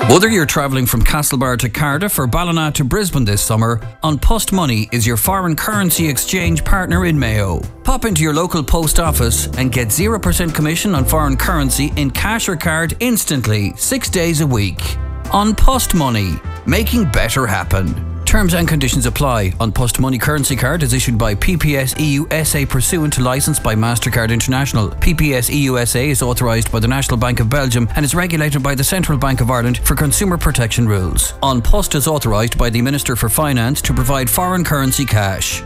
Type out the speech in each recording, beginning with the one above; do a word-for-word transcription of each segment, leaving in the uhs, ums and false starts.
Whether you're travelling from Castlebar to Cardiff or Ballina to Brisbane this summer, An Post Money is your foreign currency exchange partner in Mayo. Pop into your local post office and get zero percent commission on foreign currency in cash or card instantly, six days a week. An Post Money, making better happen. Terms and conditions apply. An Post Money currency card is issued by P P S E U S A pursuant to licence by MasterCard International. P P S E U S A is authorised by the National Bank of Belgium and is regulated by the Central Bank of Ireland for consumer protection rules. An Post is authorised by the Minister for Finance to provide foreign currency cash.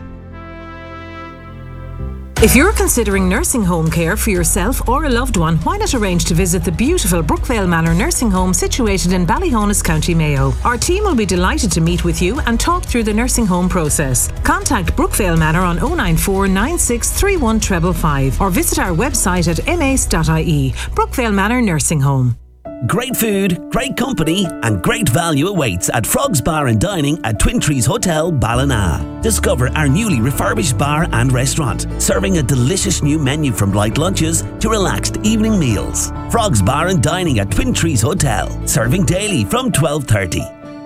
If you're considering nursing home care for yourself or a loved one, why not arrange to visit the beautiful Brookvale Manor Nursing Home situated in Ballyhonus, County Mayo. Our team will be delighted to meet with you and talk through the nursing home process. Contact Brookvale Manor on oh nine four nine six three one five five five or visit our website at m a c e dot i e. Brookvale Manor Nursing Home. Great food, great company and great value awaits at Frogs Bar and Dining at Twin Trees Hotel, Ballina. Discover our newly refurbished bar and restaurant, serving a delicious new menu from light lunches to relaxed evening meals. Frogs Bar and Dining at Twin Trees Hotel, serving daily from twelve thirty.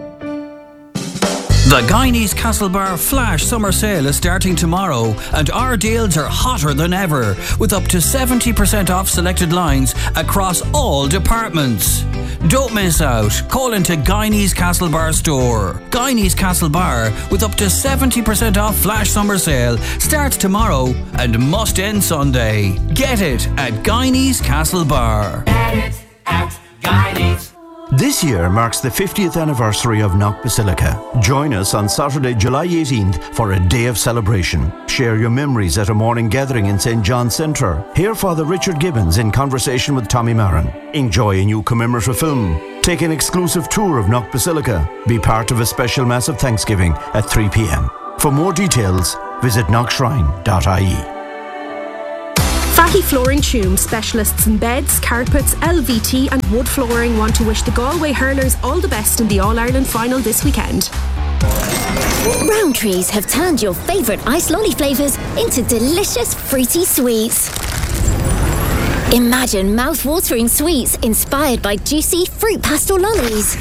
The Guineas Castlebar Flash Summer Sale is starting tomorrow and our deals are hotter than ever with up to seventy percent off selected lines across all departments. Don't miss out. Call into Guineas Castlebar store. Guineas Castlebar with up to seventy percent off Flash Summer Sale starts tomorrow and must end Sunday. Get it at Guineas Castlebar. Get it at Guineas. This year marks the fiftieth anniversary of Knock Basilica. Join us on Saturday, July eighteenth for a day of celebration. Share your memories at a morning gathering in Saint John's Centre. Hear Father Richard Gibbons in conversation with Tommy Marin. Enjoy a new commemorative film. Take an exclusive tour of Knock Basilica. Be part of a special Mass of Thanksgiving at three p.m. For more details, visit knock shrine dot i e. Fatty Flooring Tume, specialists in beds, carpets, L V T and wood flooring, want to wish the Galway hurlers all the best in the All-Ireland final this weekend. Rowntree's have turned your favourite ice lolly flavours into delicious fruity sweets. Imagine mouth-watering sweets inspired by juicy fruit pastel lollies.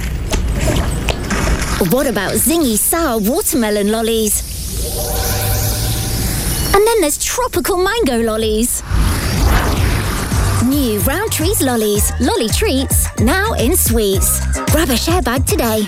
What about zingy sour watermelon lollies? And then there's tropical mango lollies. New Rowntree's lollies, lolly treats, now in sweets. Grab a share bag today.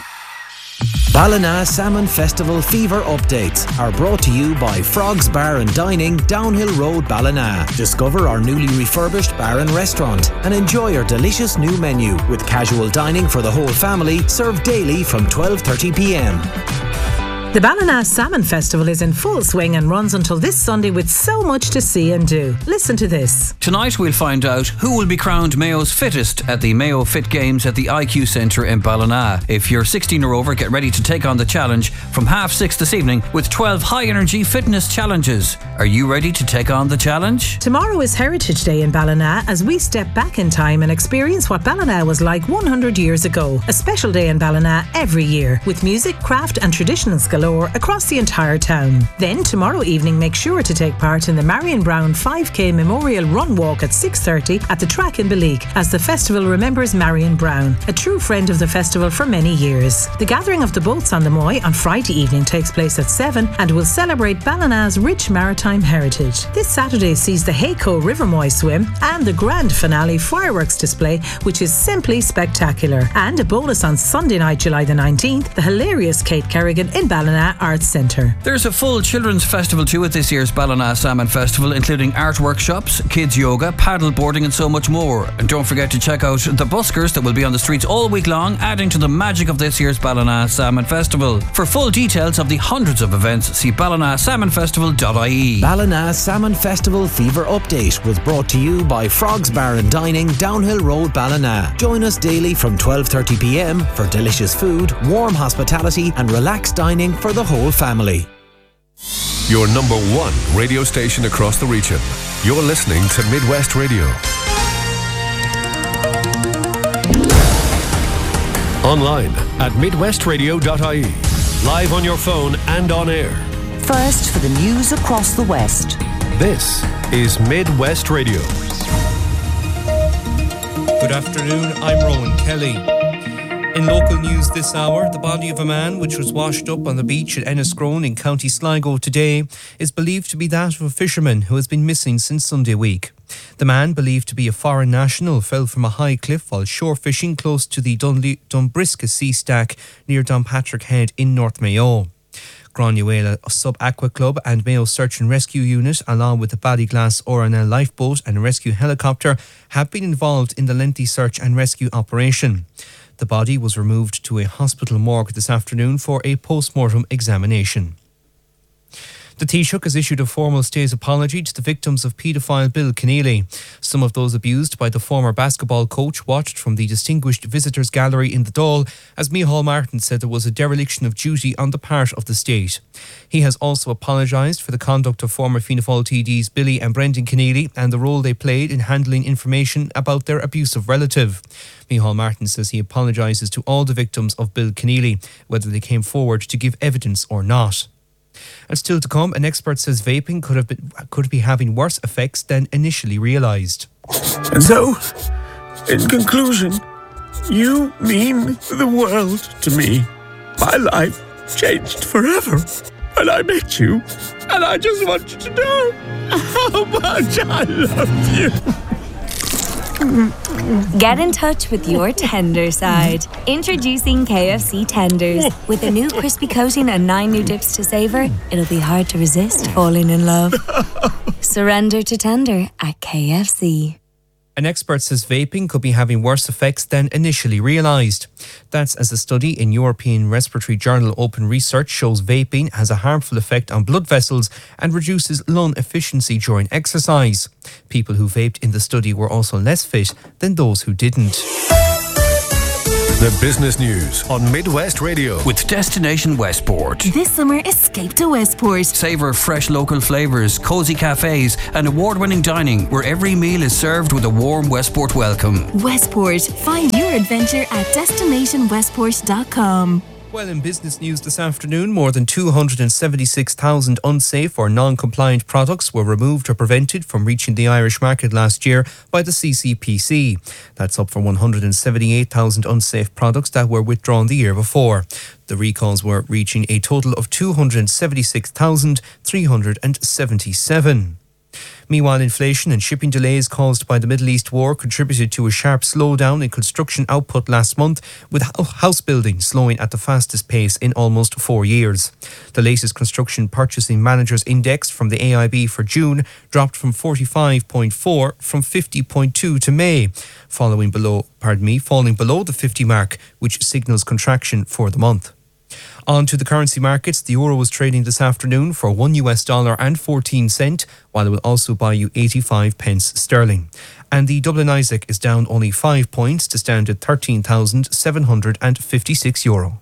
Ballina Salmon Festival Fever updates are brought to you by Frogs Bar and Dining, Downhill Road, Ballina. Discover our newly refurbished bar and restaurant and enjoy our delicious new menu with casual dining for the whole family, served daily from twelve thirty p.m. The Ballina Salmon Festival is in full swing and runs until this Sunday with so much to see and do. Listen to this. Tonight we'll find out who will be crowned Mayo's fittest at the Mayo Fit Games at the I Q Centre in Ballina. If you're sixteen or over, get ready to take on the challenge from half six this evening with twelve high-energy fitness challenges. Are you ready to take on the challenge? Tomorrow is Heritage Day in Ballina as we step back in time and experience what Ballina was like one hundred years ago. A special day in Ballina every year with music, craft and traditionals galore across the entire town. Then tomorrow evening, make sure to take part in the Marion Brown five K Memorial Run Walk at six thirty at the track in Beleek as the festival remembers Marion Brown, a true friend of the festival for many years. The gathering of the boats on the Moy on Friday evening takes place at seven and will celebrate Ballina's rich maritime heritage. This Saturday sees the Hayco River Moy swim and the grand finale fireworks display, which is simply spectacular. And a bonus on Sunday night, July the nineteenth, the hilarious Kate Kerrigan in Ballina Arts Centre. There's a full children's festival too at this year's Ballina Salmon Festival, including art workshops, kids yoga, paddle boarding and so much more. And don't forget to check out the buskers that will be on the streets all week long, adding to the magic of this year's Ballina Salmon Festival. For full details of the hundreds of events, see ballina salmon festival dot i e. Ballina Salmon Festival Fever Update was brought to you by Frogs Bar and Dining, Downhill Road, Ballina. Join us daily from twelve thirty p.m. for delicious food, warm hospitality and relaxed dining for the whole family. Your number one radio station across the region. You're listening to Midwest Radio. Online at midwest radio dot i e. Live on your phone and on air. First for the news across the West. This is Midwest Radio. Good afternoon, I'm Rowan Kelly. In local news this hour, the body of a man which was washed up on the beach at Enniscrone in County Sligo today is believed to be that of a fisherman who has been missing since Sunday week. The man, believed to be a foreign national, fell from a high cliff while shore fishing close to the Dunle- Dumbriska Sea Stack near Downpatrick Head in North Mayo. Granuela Sub Aqua Club and Mayo Search and Rescue Unit, along with the Ballyglass R N L lifeboat and rescue helicopter, have been involved in the lengthy search and rescue operation. The body was removed to a hospital morgue this afternoon for a post-mortem examination. The Taoiseach has issued a formal state apology to the victims of paedophile Bill Keneally. Some of those abused by the former basketball coach watched from the distinguished visitors gallery in the Dáil as Micheál Martin said there was a dereliction of duty on the part of the state. He has also apologised for the conduct of former Fianna Fáil T Ds Billy and Brendan Keneally and the role they played in handling information about their abusive relative. Micheál Martin says he apologises to all the victims of Bill Keneally, whether they came forward to give evidence or not. And still to come, an expert says vaping could have been, could be having worse effects than initially realised. And so, in conclusion, you mean the world to me. My life changed forever when I met you, and I just want you to know how much I love you. Get in touch with your tender side. Introducing K F C Tenders. With a new crispy coating and nine new dips to savour, it'll be hard to resist falling in love. Surrender to tender at K F C. An expert says vaping could be having worse effects than initially realised. That's as a study in European Respiratory Journal Open Research shows vaping has a harmful effect on blood vessels and reduces lung efficiency during exercise. People who vaped in the study were also less fit than those who didn't. The business news on Midwest Radio with Destination Westport. This summer, escape to Westport. Savour fresh local flavours, cosy cafes and award-winning dining where every meal is served with a warm Westport welcome. Westport. Find your adventure at destination westport dot com. Well, in business news this afternoon, more than two hundred seventy-six thousand unsafe or non-compliant products were removed or prevented from reaching the Irish market last year by the C C P C. That's up from one hundred seventy-eight thousand unsafe products that were withdrawn the year before. The recalls were reaching a total of two hundred seventy-six thousand three hundred seventy-seven. Meanwhile, inflation and shipping delays caused by the Middle East war contributed to a sharp slowdown in construction output last month, with house building slowing at the fastest pace in almost four years. The latest Construction Purchasing Managers Index from the A I B for June dropped from forty-five point four from fifty point two to May, following below, pardon me, falling below the fifty mark, which signals contraction for the month. On to the currency markets. The euro was trading this afternoon for one U S dollar and fourteen cent, while it will also buy you eighty-five pence sterling. And the Dublin Isaac is down only five points to stand at thirteen thousand seven hundred fifty-six euro.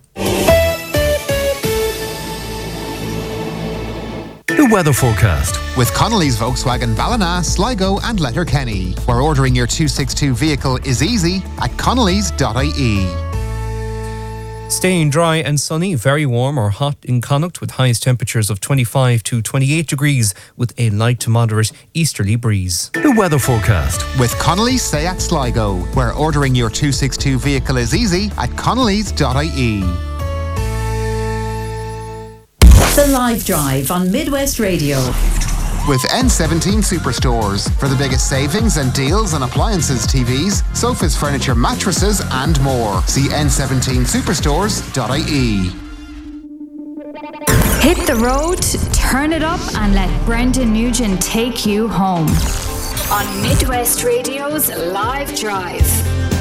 The weather forecast with Connolly's Volkswagen Ballina, Sligo and Letterkenny, where ordering your two sixty-two vehicle is easy at connellys dot I E. Staying dry and sunny, very warm or hot in Connacht with highest temperatures of twenty-five to twenty-eight degrees with a light to moderate easterly breeze. The weather forecast with Connolly's Seat Sligo, where ordering your two sixty-two vehicle is easy at connellys dot I E. The Live Drive on Midwest Radio. With N seventeen Superstores for the biggest savings and deals on appliances, T Vs, sofas, furniture, mattresses and more. See N seventeen superstores dot I E. Hit the road, turn it up and let Brendan Nugent take you home. On Midwest Radio's Live Drive.